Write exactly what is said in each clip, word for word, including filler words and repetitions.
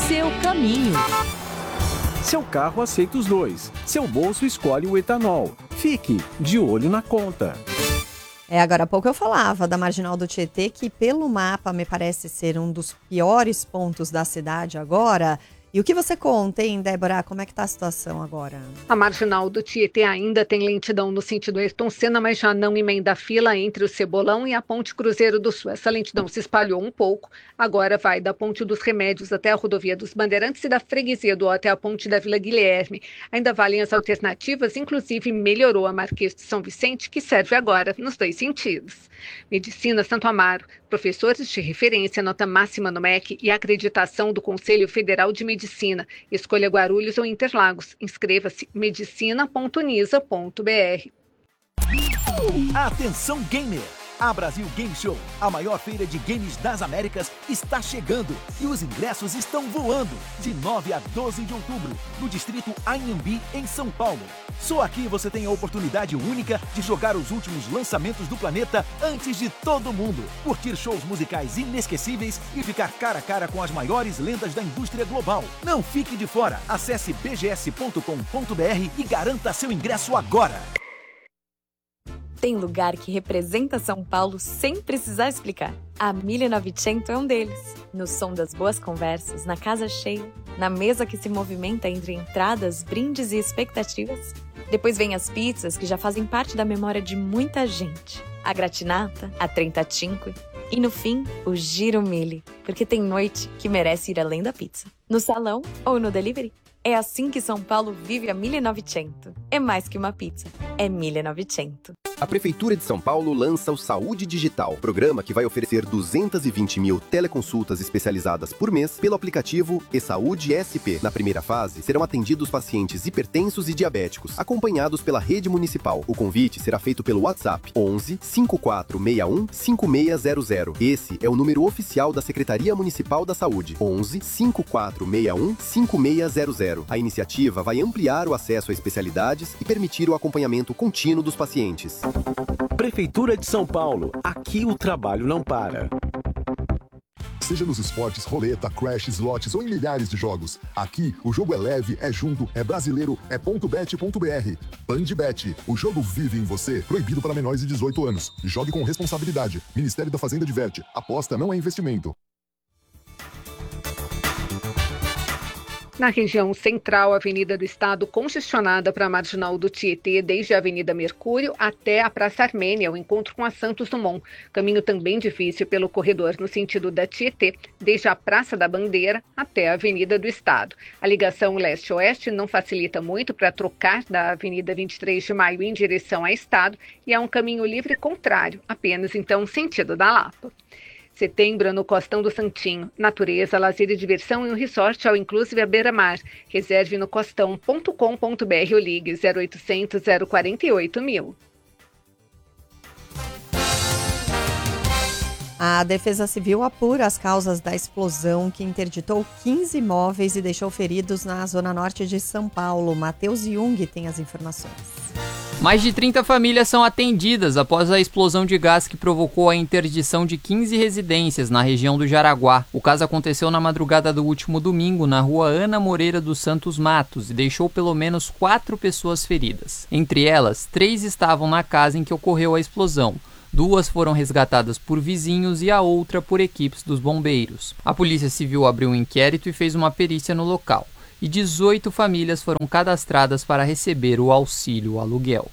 seu caminho. Seu carro aceita os dois. Seu bolso escolhe o etanol. Fique de olho na conta. É, agora há pouco eu falava da Marginal do Tietê, que pelo mapa me parece ser um dos piores pontos da cidade agora. E o que você conta, hein, Débora? Como é que tá a situação agora? A Marginal do Tietê ainda tem lentidão no sentido Ayrton Senna, mas já não emenda a fila entre o Cebolão e a Ponte Cruzeiro do Sul. Essa lentidão se espalhou um pouco, agora vai da Ponte dos Remédios até a Rodovia dos Bandeirantes e da Freguesia do Ó até a Ponte da Vila Guilherme. Ainda valem as alternativas, inclusive melhorou a Marquês de São Vicente, que serve agora nos dois sentidos. Medicina Santo Amaro, professores de referência, nota máxima no M E C e acreditação do Conselho Federal de Medicina. Medicina. Escolha Guarulhos ou Interlagos. Inscreva-se medicina ponto nisa ponto b r. Atenção gamer! A Brasil Game Show, a maior feira de games das Américas, está chegando e os ingressos estão voando de nove a doze de outubro, no distrito Anhembi, em São Paulo. Só aqui você tem a oportunidade única de jogar os últimos lançamentos do planeta antes de todo mundo, curtir shows musicais inesquecíveis e ficar cara a cara com as maiores lendas da indústria global. Não fique de fora, acesse b g s ponto com ponto b r e garanta seu ingresso agora. Tem lugar que representa São Paulo sem precisar explicar. A mille e novecento é um deles. No som das boas conversas, na casa cheia, na mesa que se movimenta entre entradas, brindes e expectativas. Depois vem as pizzas que já fazem parte da memória de muita gente. A gratinata, a trentacinque e, no fim, o giro mille, porque tem noite que merece ir além da pizza. No salão ou no delivery. É assim que São Paulo vive a mille e novecento. É mais que uma pizza, é mille e novecento. A Prefeitura de São Paulo lança o Saúde Digital, programa que vai oferecer duzentas e vinte mil teleconsultas especializadas por mês pelo aplicativo eSaúde S P. Na primeira fase, serão atendidos pacientes hipertensos e diabéticos, acompanhados pela rede municipal. O convite será feito pelo WhatsApp onze, cinco quatro seis um, cinco seis zero zero. Esse é o número oficial da Secretaria Municipal da Saúde, onze, cinco quatro seis um, cinco seis zero zero. A iniciativa vai ampliar o acesso a especialidades e permitir o acompanhamento contínuo dos pacientes. Prefeitura de São Paulo. Aqui o trabalho não para. Seja nos esportes, roleta, crash, slots ou em milhares de jogos. Aqui, o jogo é leve, é junto, é brasileiro, é ponto bet ponto b r. Bandbet, o jogo vive em você. Proibido para menores de dezoito anos. Jogue com responsabilidade. Ministério da Fazenda diverte. Aposta não é investimento. Na região central, a Avenida do Estado congestionada para a Marginal do Tietê, desde a Avenida Mercúrio até a Praça Armênia, o encontro com a Santos Dumont. Caminho também difícil pelo corredor no sentido da Tietê, desde a Praça da Bandeira até a Avenida do Estado. A ligação leste-oeste não facilita muito para trocar da Avenida vinte e três de maio em direção a Estado e é um caminho livre contrário, apenas então sentido da Lapa. Setembro no Costão do Santinho. Natureza, lazer e diversão em um resort ao inclusive a beira-mar. Reserve no costão ponto com ponto b r ou ligue zero oitocentos, zero quarenta e oito mil. A Defesa Civil apura as causas da explosão que interditou quinze imóveis e deixou feridos na zona norte de São Paulo. Matheus Jung tem as informações. Mais de trinta famílias são atendidas após a explosão de gás que provocou a interdição de quinze residências na região do Jaraguá. O caso aconteceu na madrugada do último domingo, na rua Ana Moreira dos Santos Matos, e deixou pelo menos quatro pessoas feridas. Entre elas, três estavam na casa em que ocorreu a explosão. Duas foram resgatadas por vizinhos e a outra por equipes dos bombeiros. A Polícia Civil abriu um inquérito e fez uma perícia no local. E dezoito famílias foram cadastradas para receber o auxílio aluguel.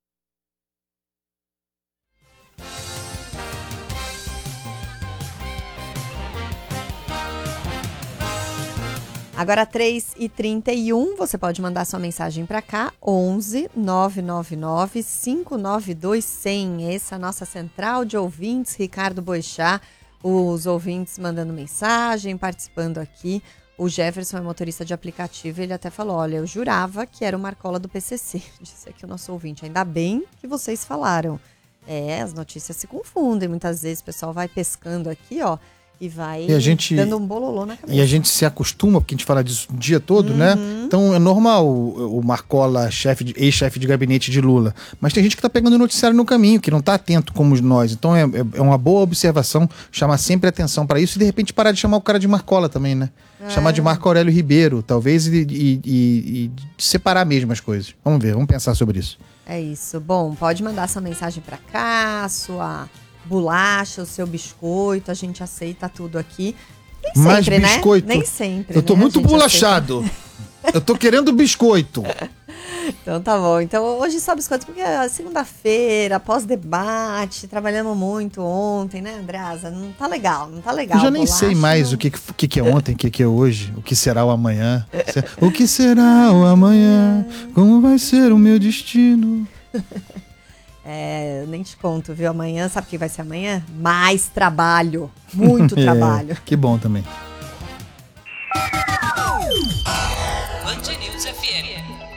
Agora três e trinta e um, você pode mandar sua mensagem para cá, onze, nove nove nove, cinco nove dois, zero zero. Essa é a nossa central de ouvintes, Ricardo Boixá, os ouvintes mandando mensagem, participando aqui. O Jefferson é motorista de aplicativo, ele até falou, olha, eu jurava que era o Marcola do P C C, disse aqui o nosso ouvinte. Ainda bem que vocês falaram. É, as notícias se confundem, muitas vezes o pessoal vai pescando aqui, ó, E vai e a gente, dando um bololô na cabeça. E a gente se acostuma, porque a gente fala disso o dia todo, uhum. né? Então é normal o, o Marcola, chefe de, ex-chefe de gabinete de Lula. Mas tem gente que tá pegando noticiário no caminho, que não tá atento como nós. Então é, é uma boa observação chamar sempre atenção para isso e de repente parar de chamar o cara de Marcola também, né? É. Chamar de Marco Aurélio Ribeiro, talvez, e, e, e, e separar mesmo as coisas. Vamos ver, vamos pensar sobre isso. É isso. Bom, pode mandar sua mensagem para cá, sua bolacha, o seu biscoito, a gente aceita tudo aqui. Nem Mas sempre, biscoito, né? Nem sempre. Eu tô né? muito bolachado. Eu tô querendo biscoito. Então tá bom. Então hoje só biscoito, porque é segunda-feira, pós-debate, trabalhamos muito ontem, né, Andreasa? Não tá legal, não tá legal. Eu já nem bolacha, sei mais não... o que, que, que é ontem, o que, que é hoje, o que será o amanhã. O que será o amanhã? Como vai ser o meu destino? É, eu nem te conto, viu? Amanhã, sabe o que vai ser amanhã? Mais trabalho. Muito é, trabalho. Que bom também. Band News F M.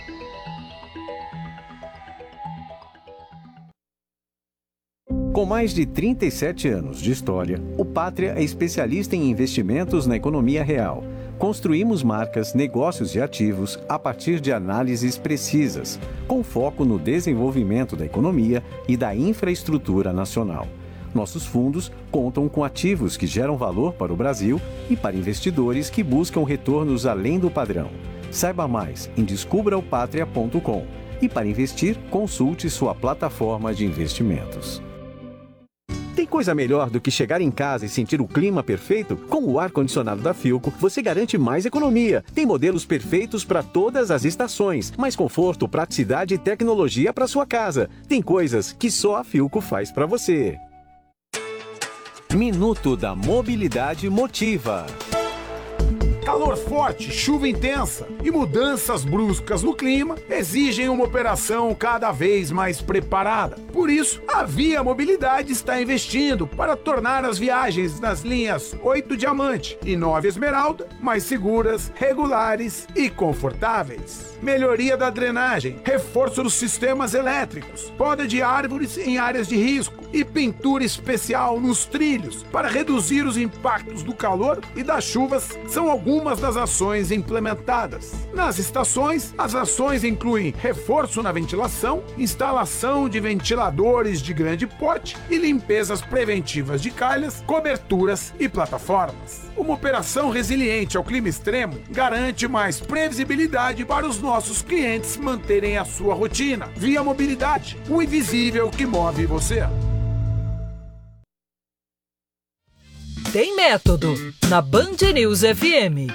Com mais de trinta e sete anos de história, o Pátria é especialista em investimentos na economia real. Construímos marcas, negócios e ativos a partir de análises precisas, com foco no desenvolvimento da economia e da infraestrutura nacional. Nossos fundos contam com ativos que geram valor para o Brasil e para investidores que buscam retornos além do padrão. Saiba mais em descubra o patria ponto com e para investir, consulte sua plataforma de investimentos. Tem coisa melhor do que chegar em casa e sentir o clima perfeito? Com o ar-condicionado da Philco, você garante mais economia. Tem modelos perfeitos para todas as estações, mais conforto, praticidade e tecnologia para sua casa. Tem coisas que só a Philco faz para você. Minuto da Mobilidade Motiva. Calor forte, chuva intensa e mudanças bruscas no clima exigem uma operação cada vez mais preparada. Por isso, a Via Mobilidade está investindo para tornar as viagens nas linhas oito Diamante e nove Esmeralda mais seguras, regulares e confortáveis. Melhoria da drenagem, reforço dos sistemas elétricos, poda de árvores em áreas de risco e pintura especial nos trilhos para reduzir os impactos do calor e das chuvas são alguns Algumas das ações implementadas. Nas estações, as ações incluem reforço na ventilação, instalação de ventiladores de grande porte e limpezas preventivas de calhas, coberturas e plataformas. Uma operação resiliente ao clima extremo garante mais previsibilidade para os nossos clientes manterem a sua rotina. Via Mobilidade, o invisível que move você. Tem método na Band News F M.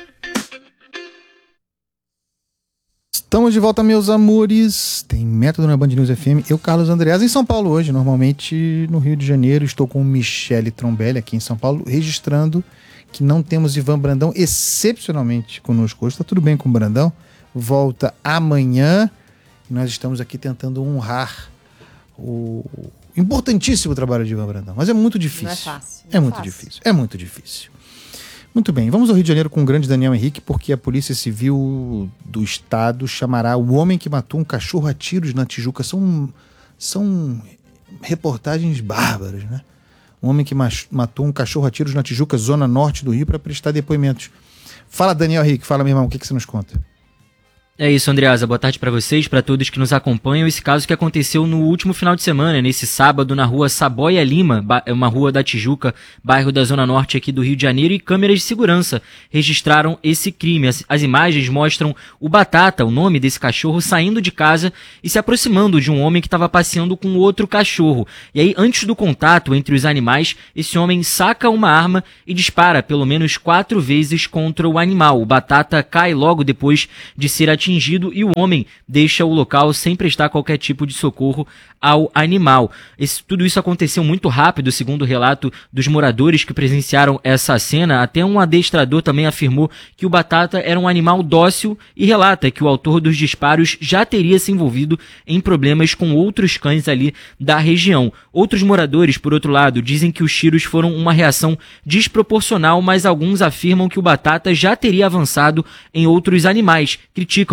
Estamos de volta, meus amores. Tem método na Band News F M. Eu, Carlos Andreas, em São Paulo hoje. Normalmente no Rio de Janeiro. Estou com Michele Trombelli aqui em São Paulo, registrando que não temos Ivan Brandão excepcionalmente conosco hoje. Está tudo bem com o Brandão. Volta amanhã. E nós estamos aqui tentando honrar o importantíssimo trabalho de Ivan Brandão. Mas é muito difícil. Não é fácil. É muito fácil. difícil. É muito difícil. Muito bem, vamos ao Rio de Janeiro com o grande Daniel Henrique, porque a Polícia Civil do Estado chamará o homem que matou um cachorro a tiros na Tijuca. São, são reportagens bárbaras, né? Um homem que matou um cachorro a tiros na Tijuca, zona norte do Rio, para prestar depoimentos. Fala, Daniel Henrique, fala, meu irmão, o que, que você nos conta? É isso, Andreasa. Boa tarde para vocês, para todos que nos acompanham. Esse caso que aconteceu no último final de semana, nesse sábado, na rua Saboia Lima, uma rua da Tijuca, bairro da Zona Norte aqui do Rio de Janeiro, e câmeras de segurança registraram esse crime. As, as imagens mostram o Batata, o nome desse cachorro, saindo de casa e se aproximando de um homem que estava passeando com outro cachorro. E aí, antes do contato entre os animais, esse homem saca uma arma e dispara pelo menos quatro vezes contra o animal. O Batata cai logo depois de ser atingido. atingido e o homem deixa o local sem prestar qualquer tipo de socorro ao animal. Esse, tudo isso aconteceu muito rápido, segundo o relato dos moradores que presenciaram essa cena. Até um adestrador também afirmou que o Batata era um animal dócil e relata que o autor dos disparos já teria se envolvido em problemas com outros cães ali da região. Outros moradores, por outro lado, dizem que os tiros foram uma reação desproporcional, mas alguns afirmam que o Batata já teria avançado em outros animais. Criticam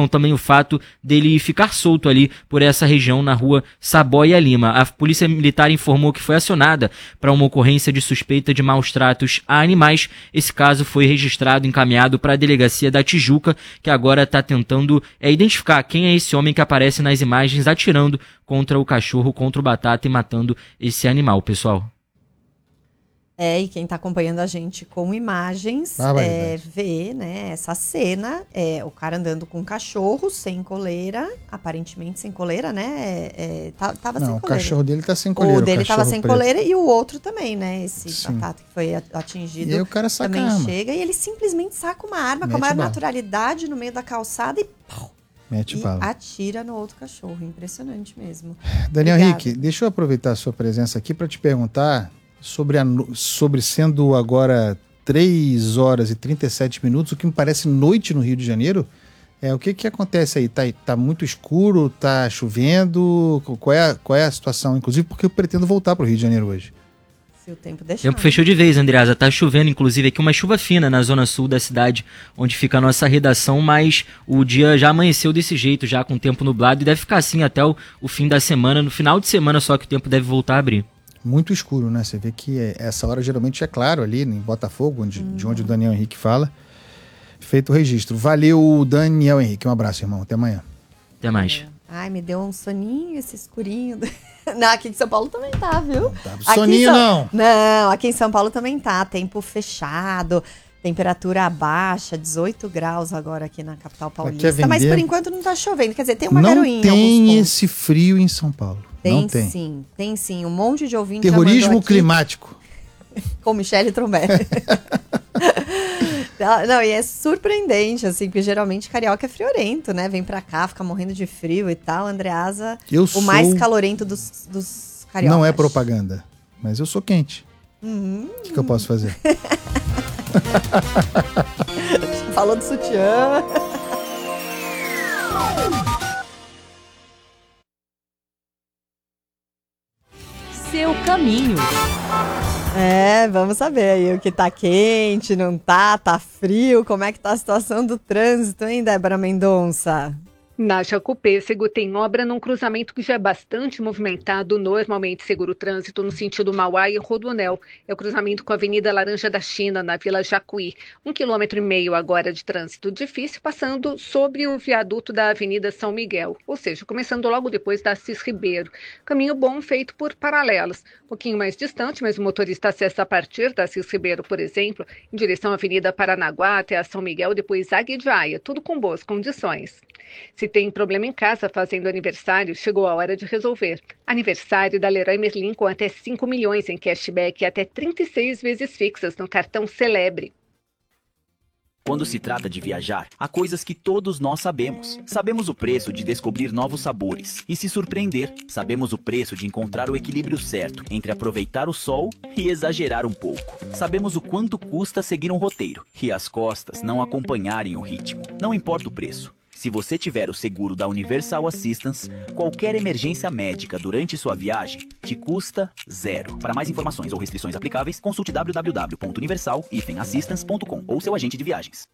explicam também o fato dele ficar solto ali por essa região na rua Saboia Lima. A Polícia Militar informou que foi acionada para uma ocorrência de suspeita de maus tratos a animais. Esse caso foi registrado e encaminhado para a delegacia da Tijuca, que agora está tentando é, identificar quem é esse homem que aparece nas imagens atirando contra o cachorro, contra o Batata e matando esse animal, pessoal. É, e quem tá acompanhando a gente com imagens Ah, é, vê, né, essa cena, é, o cara andando com um cachorro sem coleira, aparentemente sem coleira, né, é, é, tá, tava Não, sem o coleira. cachorro dele tá sem coleira. O dele cachorro tava sem preto. coleira e o outro também, né, esse Sim. Batata que foi atingido. E aí o cara saca também a arma. chega e ele simplesmente saca uma arma com a Mete maior bala. naturalidade no meio da calçada e, pau, Mete e bala. atira no outro cachorro. Impressionante mesmo. Daniel Obrigada. Henrique, deixa eu aproveitar a sua presença aqui para te perguntar sobre, a, no- sobre sendo agora três horas e trinta e sete minutos, o que me parece noite no Rio de Janeiro. É, o que que acontece aí? Tá, tá muito escuro? Tá chovendo? Qual é, a, qual é a situação? Inclusive porque eu pretendo voltar para o Rio de Janeiro hoje. Se o tempo O deixar. tempo fechou de vez, Andreasa. Tá chovendo, inclusive, aqui uma chuva fina na zona sul da cidade, onde fica a nossa redação, mas o dia já amanheceu desse jeito, já com o tempo nublado, e deve ficar assim até o, o fim da semana. No final de semana só que o tempo deve voltar a abrir. Muito escuro, né? Você vê que é- essa hora geralmente é claro ali em Botafogo, onde, de onde o Daniel Henrique fala. Feito o registro. Valeu, Daniel Henrique. Um abraço, irmão. Até amanhã. Até mais. Ai, me deu um soninho esse escurinho. Não, aqui em São Paulo também tá, viu? Tá. Aqui em Soninho São- não. Não, aqui em São Paulo também tá. Tempo fechado, temperatura baixa, dezoito graus agora aqui na capital paulista. vender- Mas por enquanto não tá chovendo. Quer dizer, tem uma Não garoinha em alguns tem pontos. esse frio em São Paulo. Tem, Não tem. sim, tem sim. Um monte de ouvintes já Terrorismo mandou aqui climático. com Michele Trombelli. Não, não, e é surpreendente, assim, porque geralmente carioca é friorento, né? Vem pra cá, fica morrendo de frio e tal. Andreasa, Eu o sou- mais calorento dos, dos cariocas. Não é propaganda, mas eu sou quente. Uhum. O que, que eu posso fazer? Falou do sutiã. Seu caminho. É, vamos saber aí o que tá quente, não tá, tá frio, como é que tá a situação do trânsito, hein, Débora Mendonça? Na Jacopêssego tem obra num cruzamento que já é bastante movimentado, normalmente segura o trânsito no sentido Mauá e Rodoanel. É o cruzamento com a Avenida Laranja da China, na Vila Jacuí. Um quilômetro e meio agora de trânsito difícil, passando sobre o viaduto da Avenida São Miguel, ou seja, começando logo depois da Assis Ribeiro. Caminho bom feito por paralelas. Um pouquinho mais distante, mas o motorista acessa a partir da Assis Ribeiro, por exemplo, em direção à Avenida Paranaguá até a São Miguel, depois Águia de Aia, tudo com boas condições. Se tem problema em casa fazendo aniversário, chegou a hora de resolver. Aniversário da Leroy Merlin com até cinco milhões em cashback e até trinta e seis vezes fixas no cartão Celebre. Quando se trata de viajar, há coisas que todos nós sabemos. Sabemos o preço de descobrir novos sabores e se surpreender. Sabemos o preço de encontrar o equilíbrio certo entre aproveitar o sol e exagerar um pouco. Sabemos o quanto custa seguir um roteiro e as costas não acompanharem o ritmo. Não importa o preço. Se você tiver o seguro da Universal Assistance, qualquer emergência médica durante sua viagem te custa zero. Para mais informações ou restrições aplicáveis, consulte w w w ponto universal assistance ponto com ou seu agente de viagens.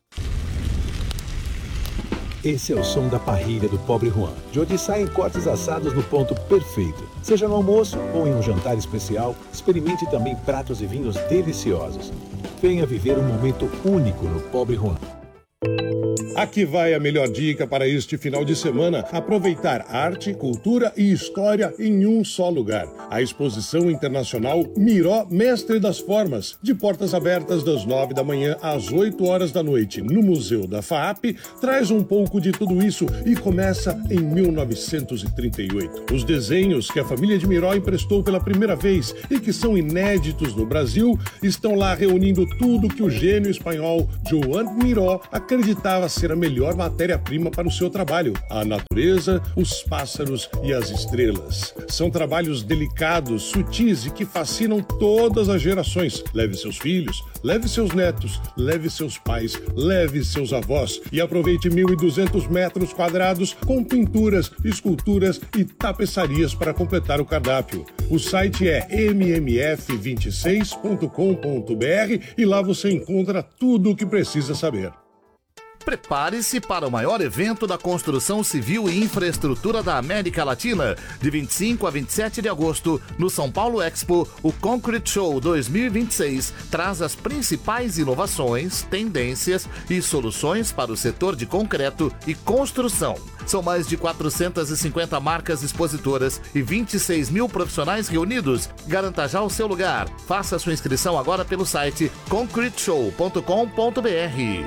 Esse é o som da parrilha do Pobre Juan, de onde saem cortes assados no ponto perfeito. Seja no almoço ou em um jantar especial, experimente também pratos e vinhos deliciosos. Venha viver um momento único no Pobre Juan. Aqui vai a melhor dica para este final de semana: aproveitar arte, cultura e história em um só lugar. A Exposição Internacional Miró Mestre das Formas, de portas abertas das nove da manhã às oito horas da noite, no Museu da FAAP, traz um pouco de tudo isso e começa em mil novecentos e trinta e oito. Os desenhos que a família de Miró emprestou pela primeira vez e que são inéditos no Brasil estão lá reunindo tudo que o gênio espanhol Joan Miró acreditava ser a melhor matéria-prima para o seu trabalho: a natureza, os pássaros e as estrelas. São trabalhos delicados, sutis e que fascinam todas as gerações. Leve seus filhos, leve seus netos, leve seus pais, leve seus avós e aproveite mil e duzentos metros quadrados com pinturas, esculturas e tapeçarias para completar o cardápio. O site é m m f vinte e seis ponto com ponto b r e lá você encontra tudo o que precisa saber. Prepare-se para o maior evento da construção civil e infraestrutura da América Latina. De vinte e cinco a vinte e sete de agosto, no São Paulo Expo, o Concrete Show dois mil e vinte e seis traz as principais inovações, tendências e soluções para o setor de concreto e construção. São mais de quatrocentas e cinquenta marcas expositoras e vinte e seis mil profissionais reunidos. Garanta já o seu lugar. Faça sua inscrição agora pelo site concrete show ponto com ponto b r.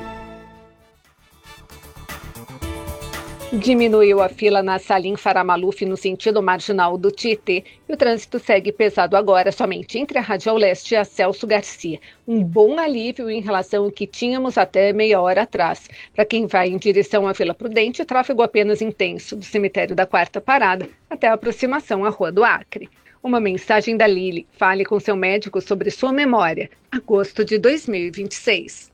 Diminuiu a fila na Salim Faramaluf no sentido marginal do Tietê e o trânsito segue pesado agora somente entre a Radial Leste e a Celso Garcia. Um bom alívio em relação ao que tínhamos até meia hora atrás. Para quem vai em direção à Vila Prudente, tráfego apenas intenso do cemitério da Quarta Parada até a aproximação à Rua do Acre. Uma mensagem da Lili. Fale com seu médico sobre sua memória. Agosto de dois mil e vinte e seis.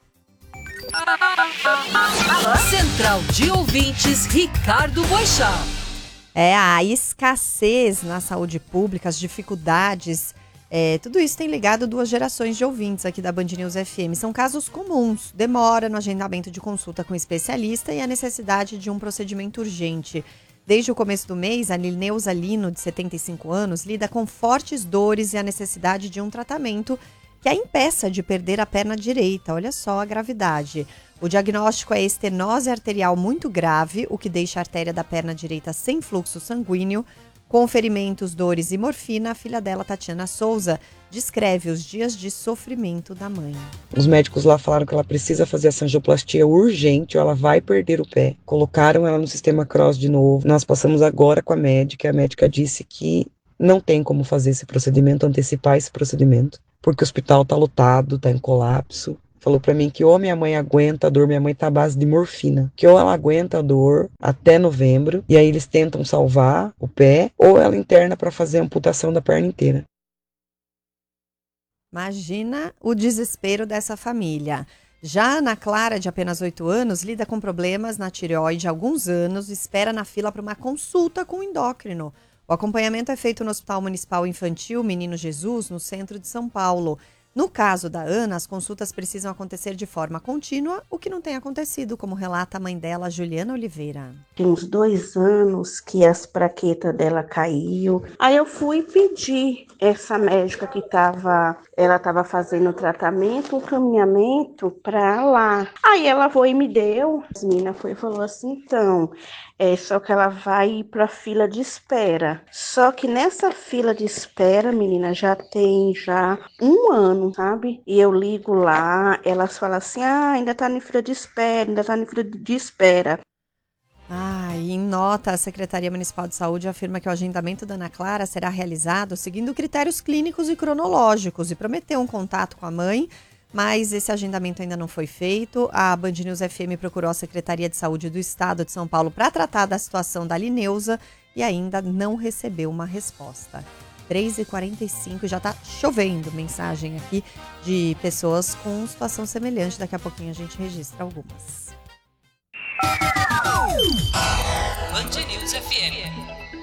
Central de Ouvintes, Ricardo Boixá. É, a escassez na saúde pública, as dificuldades, é, tudo isso tem ligado duas gerações de ouvintes aqui da Band News F M. São casos comuns, demora no agendamento de consulta com especialista e a necessidade de um procedimento urgente. Desde o começo do mês, a Lineuza Lino, de setenta e cinco anos, lida com fortes dores e a necessidade de um tratamento que a impeça de perder a perna direita. Olha só a gravidade. O diagnóstico é estenose arterial muito grave, o que deixa a artéria da perna direita sem fluxo sanguíneo. Com ferimentos, dores e morfina, a filha dela, Tatiana Souza, descreve os dias de sofrimento da mãe. Os médicos lá falaram que ela precisa fazer essa angioplastia urgente ou ela vai perder o pé. Colocaram ela no sistema Cross de novo. Nós passamos agora com a médica e a médica disse que não tem como fazer esse procedimento, antecipar esse procedimento, porque o hospital tá lotado, tá em colapso. Falou pra mim que ou minha mãe aguenta a dor, minha mãe tá à base de morfina, que ou ela aguenta a dor até novembro, e aí eles tentam salvar o pé, ou ela interna para fazer a amputação da perna inteira. Imagina o desespero dessa família. Já Ana Clara, de apenas oito anos, lida com problemas na tireoide há alguns anos, espera na fila para uma consulta com o endócrino. O acompanhamento é feito no Hospital Municipal Infantil Menino Jesus, no centro de São Paulo. No caso da Ana, as consultas precisam acontecer de forma contínua, o que não tem acontecido, como relata a mãe dela, Juliana Oliveira. Tem uns dois anos que as plaquetas dela caiu. Aí eu fui pedir essa médica que tava, ela estava fazendo o tratamento, um caminhamento para lá. Aí ela foi e me deu. A menina foi e falou assim, então, é só que ela vai ir para fila de espera. Só que nessa fila de espera, menina, já tem já um ano, sabe? E eu ligo lá, elas falam assim, ah, ainda tá em fila de espera, ainda tá em fila de espera. Ah, e em nota, a Secretaria Municipal de Saúde afirma que o agendamento da Ana Clara será realizado seguindo critérios clínicos e cronológicos e prometeu um contato com a mãe, mas esse agendamento ainda não foi feito. A Band News F M procurou a Secretaria de Saúde do Estado de São Paulo para tratar da situação da Lineuza e ainda não recebeu uma resposta. três e quarenta e cinco, já tá chovendo mensagem aqui de pessoas com situação semelhante. Daqui a pouquinho a gente registra algumas. Band News F M.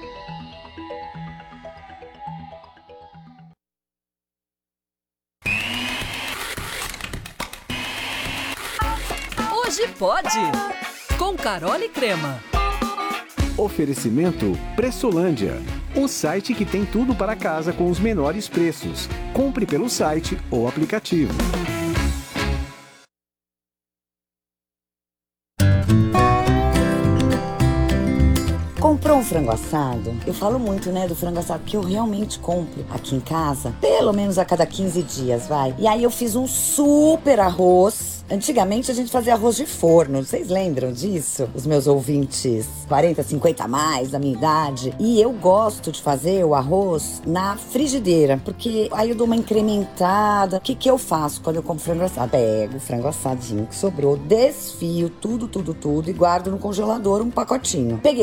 Hoje pode, com Carol e Crema. Oferecimento Pressolândia, um site que tem tudo para casa com os menores preços. Compre pelo site ou aplicativo. Comprou um frango assado? Eu falo muito, né, do frango assado, que eu realmente compro aqui em casa, pelo menos a cada quinze dias, vai. E aí eu fiz um super arroz. Antigamente a gente fazia arroz de forno, vocês lembram disso? Os meus ouvintes quarenta, cinquenta a mais da minha idade. E eu gosto de fazer o arroz na frigideira, porque aí eu dou uma incrementada. O que que eu faço quando eu compro frango assado? Pego o frango assadinho que sobrou, desfio tudo, tudo, tudo e guardo no congelador um pacotinho. Peguei